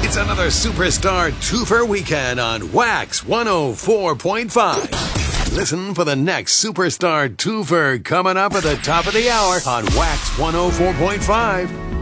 It's another Superstar Twofer weekend on Wax 104.5. Listen for the next Superstar Twofer coming up at the top of the hour on Wax 104.5.